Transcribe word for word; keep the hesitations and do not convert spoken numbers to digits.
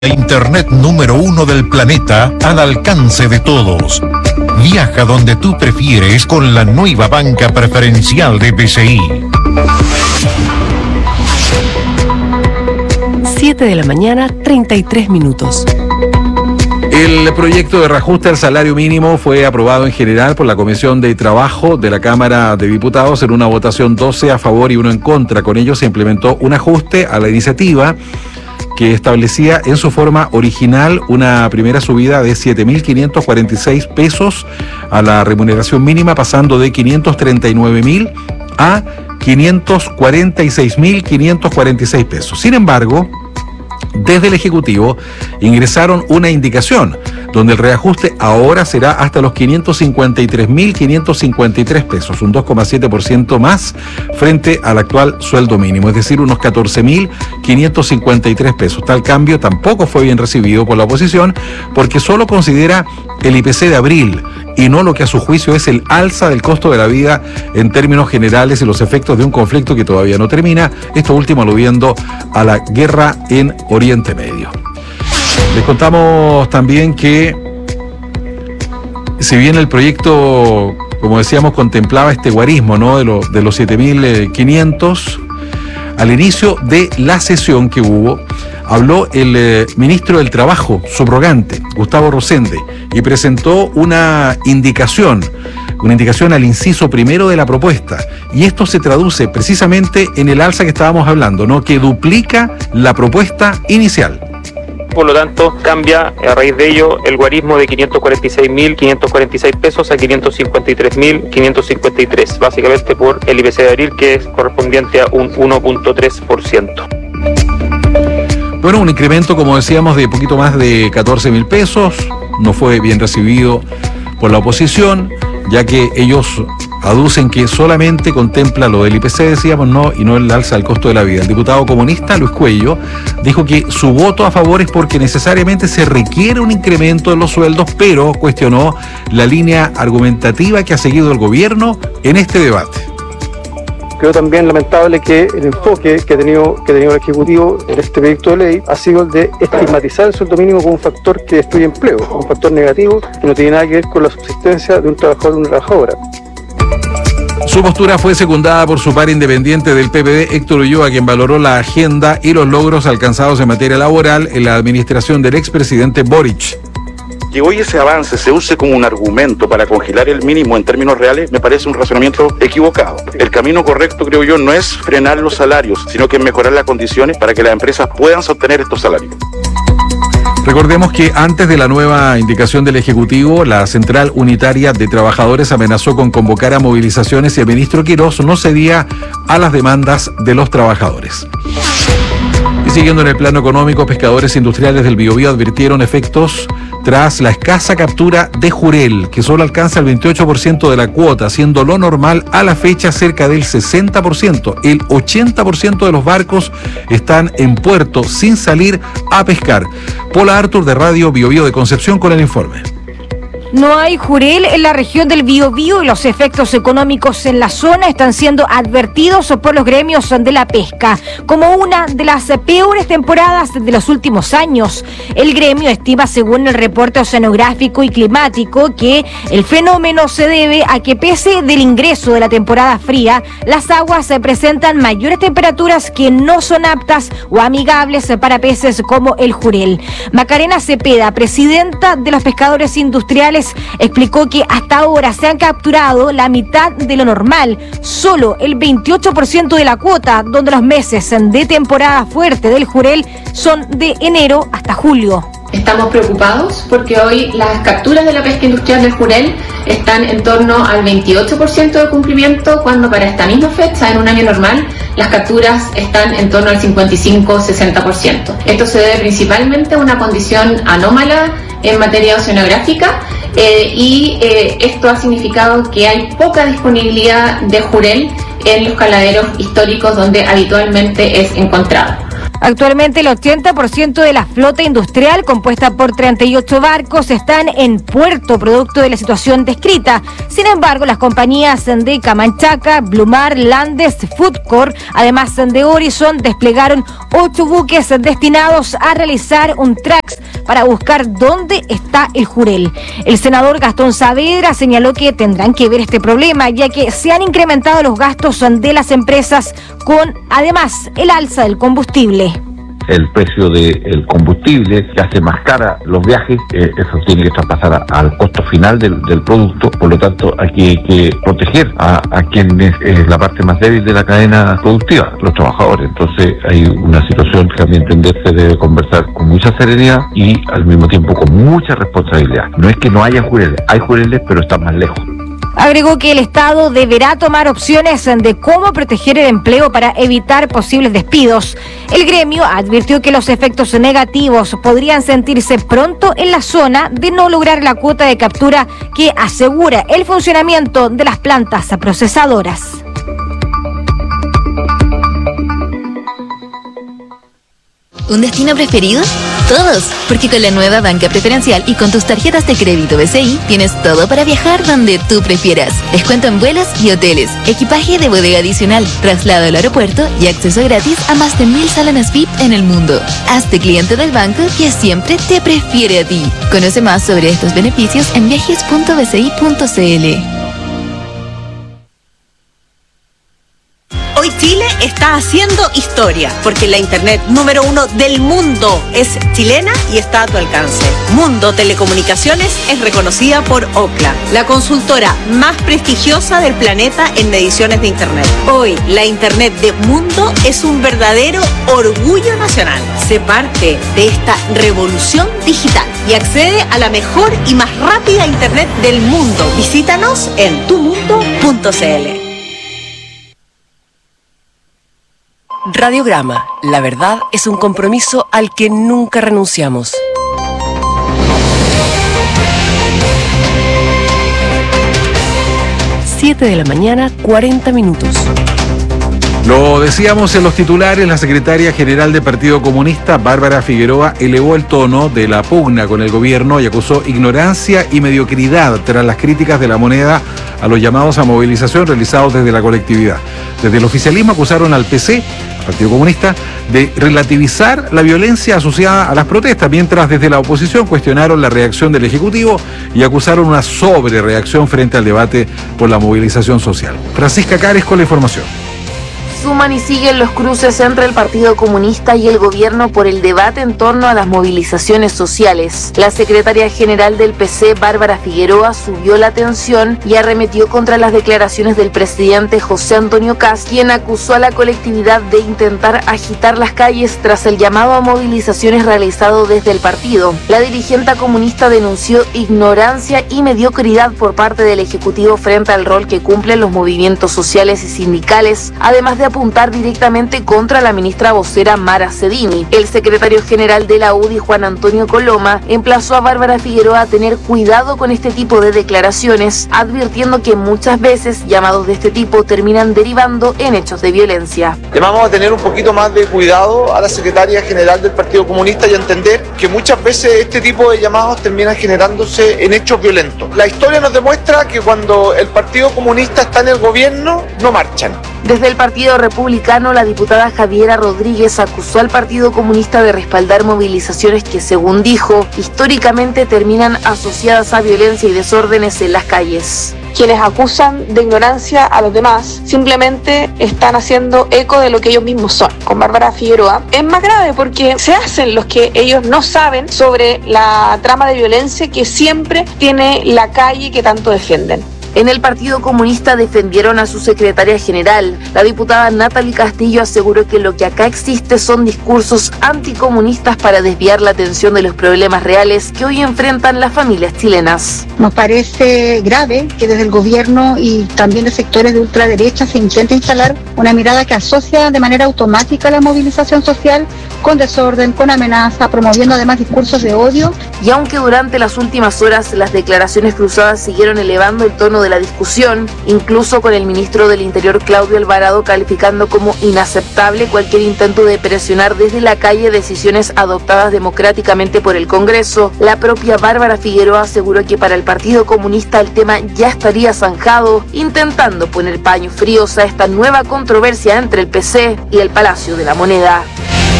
Internet número uno del planeta al alcance de todos. Viaja donde tú prefieres con la nueva banca preferencial de B C I. siete de la mañana, treinta y tres minutos. El proyecto de reajuste al salario mínimo fue aprobado en general por la Comisión de Trabajo de la Cámara de Diputados en una votación doce a favor y uno en contra. Con ello se implementó un ajuste a la iniciativa que establecía en su forma original una primera subida de siete mil quinientos cuarenta y seis pesos a la remuneración mínima, pasando de quinientos treinta y nueve mil a quinientos cuarenta y seis mil quinientos cuarenta y seis pesos. Sin embargo, desde el Ejecutivo ingresaron una indicación donde el reajuste ahora será hasta los quinientos cincuenta y tres mil quinientos cincuenta y tres pesos, un dos coma siete por ciento más frente al actual sueldo mínimo, es decir, unos catorce mil quinientos cincuenta y tres pesos. Tal cambio tampoco fue bien recibido por la oposición porque solo considera el I P C de abril y no lo que a su juicio es el alza del costo de la vida en términos generales y los efectos de un conflicto que todavía no termina, esto último aludiendo a la guerra en Oriente Medio. Les contamos también que, si bien el proyecto, como decíamos, contemplaba este guarismo, ¿no?, de, lo, de los siete mil quinientos, al inicio de la sesión que hubo, habló el eh, ministro del Trabajo subrogante, Gustavo Rosende, y presentó una indicación, una indicación al inciso primero de la propuesta. Y esto se traduce precisamente en el alza que estábamos hablando, ¿no?, que duplica la propuesta inicial. Por lo tanto, cambia a raíz de ello el guarismo de quinientos cuarenta y seis mil quinientos cuarenta y seis pesos a quinientos cincuenta y tres mil quinientos cincuenta y tres, básicamente por el I P C de abril, que es correspondiente a un uno punto tres por ciento. Bueno, un incremento, como decíamos, de poquito más de catorce mil pesos, no fue bien recibido por la oposición, ya que ellos aducen que solamente contempla lo del I P C, decíamos, no, y no el alza del costo de la vida. El diputado comunista Luis Cuello dijo que su voto a favor es porque necesariamente se requiere un incremento en los sueldos, pero cuestionó la línea argumentativa que ha seguido el gobierno en este debate. Creo también lamentable que el enfoque que ha tenido, que ha tenido el Ejecutivo en este proyecto de ley ha sido el de estigmatizar el sueldo mínimo como un factor que destruye empleo, un factor negativo que no tiene nada que ver con la subsistencia de un trabajador o una trabajadora. Su postura fue secundada por su par independiente del P P D, Héctor Ulloa, quien valoró la agenda y los logros alcanzados en materia laboral en la administración del expresidente Boric. Que hoy ese avance se use como un argumento para congelar el mínimo en términos reales me parece un razonamiento equivocado. El camino correcto, creo yo, no es frenar los salarios, sino que mejorar las condiciones para que las empresas puedan sostener estos salarios. Recordemos que antes de la nueva indicación del Ejecutivo, la Central Unitaria de Trabajadores amenazó con convocar a movilizaciones y el ministro Quirós no cedía a las demandas de los trabajadores. Y siguiendo en el plano económico, pescadores industriales del Biobío advirtieron efectos tras la escasa captura de jurel, que solo alcanza el veintiocho por ciento de la cuota, siendo lo normal a la fecha cerca del sesenta por ciento. El ochenta por ciento de los barcos están en puerto sin salir a pescar. Paula Artur de Radio Biobío de Concepción con el informe. No hay jurel en la región del Biobío y los efectos económicos en la zona están siendo advertidos por los gremios de la pesca como una de las peores temporadas de los últimos años. El gremio estima, según el reporte oceanográfico y climático, que el fenómeno se debe a que, pese del ingreso de la temporada fría, las aguas presentan mayores temperaturas que no son aptas o amigables para peces como el jurel. Macarena Cepeda, presidenta de los pescadores industriales, explicó que hasta ahora se han capturado la mitad de lo normal, solo el veintiocho por ciento de la cuota, donde los meses de temporada fuerte del jurel son de enero hasta julio. Estamos preocupados porque hoy las capturas de la pesca industrial del jurel están en torno al veintiocho por ciento de cumplimiento, cuando para esta misma fecha, en un año normal, las capturas están en torno al cincuenta y cinco a sesenta por ciento. Esto se debe principalmente a una condición anómala en materia oceanográfica eh, y eh, esto ha significado que hay poca disponibilidad de jurel en los caladeros históricos donde habitualmente es encontrado. Actualmente el ochenta por ciento de la flota industrial, compuesta por treinta y ocho barcos, están en puerto, producto de la situación descrita. Sin embargo, las compañías de Camanchaca, Blumar, Landes, Foodcorp, además de Horizon, desplegaron ocho buques destinados a realizar un trax para buscar dónde está el jurel. El senador Gastón Saavedra señaló que tendrán que ver este problema, ya que se han incrementado los gastos de las empresas con, además, el alza del combustible. El precio del combustible que hace más cara los viajes, eh, eso tiene que traspasar a, al costo final del, del producto. Por lo tanto, aquí hay que proteger a, a quien es, es la parte más débil de la cadena productiva, los trabajadores. Entonces hay una situación que a mi entender se debe conversar con mucha serenidad y al mismo tiempo con mucha responsabilidad. No es que no haya jureles, hay jureles, pero están más lejos. Agregó que el Estado deberá tomar opciones de cómo proteger el empleo para evitar posibles despidos. El gremio advirtió que los efectos negativos podrían sentirse pronto en la zona de no lograr la cuota de captura que asegura el funcionamiento de las plantas procesadoras. ¿Un destino preferido? Todos, porque con la nueva banca preferencial y con tus tarjetas de crédito B C I tienes todo para viajar donde tú prefieras. Descuento en vuelos y hoteles, equipaje de bodega adicional, traslado al aeropuerto y acceso gratis a más de mil salones V I P en el mundo. Hazte cliente del banco que siempre te prefiere a ti. Conoce más sobre estos beneficios en viajes punto b c i punto c l. Hoy Chile está haciendo historia, porque la internet número uno del mundo es chilena y está a tu alcance. Mundo Telecomunicaciones es reconocida por Ookla, la consultora más prestigiosa del planeta en mediciones de internet. Hoy, la internet de Mundo es un verdadero orgullo nacional. Sé parte de esta revolución digital y accede a la mejor y más rápida internet del mundo. Visítanos en tu mundo punto c l. Radiograma, la verdad es un compromiso al que nunca renunciamos. siete de la mañana, cuarenta minutos. Lo decíamos en los titulares, la secretaria general del Partido Comunista, Bárbara Figueroa, elevó el tono de la pugna con el gobierno y acusó ignorancia y mediocridad tras las críticas de La Moneda a los llamados a movilización realizados desde la colectividad. Desde el oficialismo acusaron al P C, al Partido Comunista, de relativizar la violencia asociada a las protestas, mientras desde la oposición cuestionaron la reacción del Ejecutivo y acusaron una sobrereacción frente al debate por la movilización social. Francisca Cares con la información. Suman y siguen los cruces entre el Partido Comunista y el gobierno por el debate en torno a las movilizaciones sociales. La secretaria general del P C, Bárbara Figueroa, subió la tensión y arremetió contra las declaraciones del presidente José Antonio Kast, quien acusó a la colectividad de intentar agitar las calles tras el llamado a movilizaciones realizado desde el partido. La dirigente comunista denunció ignorancia y mediocridad por parte del Ejecutivo frente al rol que cumplen los movimientos sociales y sindicales, además de apuntar directamente contra la ministra vocera Mara Cedini. El secretario general de la U D I, Juan Antonio Coloma, emplazó a Bárbara Figueroa a tener cuidado con este tipo de declaraciones, advirtiendo que muchas veces llamados de este tipo terminan derivando en hechos de violencia. Llamamos a tener un poquito más de cuidado a la secretaria general del Partido Comunista y a entender que muchas veces este tipo de llamados terminan generándose en hechos violentos. La historia nos demuestra que cuando el Partido Comunista está en el gobierno, no marchan. Desde el Partido Republicano, la diputada Javiera Rodríguez acusó al Partido Comunista de respaldar movilizaciones que, según dijo, históricamente terminan asociadas a violencia y desórdenes en las calles. Quienes acusan de ignorancia a los demás simplemente están haciendo eco de lo que ellos mismos son. Con Bárbara Figueroa es más grave porque se hacen los que ellos no saben sobre la trama de violencia que siempre tiene la calle que tanto defienden. En el Partido Comunista defendieron a su secretaria general. La diputada Natalie Castillo aseguró que lo que acá existe son discursos anticomunistas para desviar la atención de los problemas reales que hoy enfrentan las familias chilenas. Nos parece grave que desde el gobierno y también de sectores de ultraderecha se intente instalar una mirada que asocia de manera automática la movilización social con desorden, con amenaza, promoviendo además discursos de odio. Y aunque durante las últimas horas las declaraciones cruzadas siguieron elevando el tono de la discusión, incluso con el ministro del Interior Claudio Alvarado calificando como inaceptable cualquier intento de presionar desde la calle decisiones adoptadas democráticamente por el Congreso, la propia Bárbara Figueroa aseguró que para el Partido Comunista el tema ya estaría zanjado, intentando poner paños fríos a esta nueva controversia entre el P C y el Palacio de la Moneda.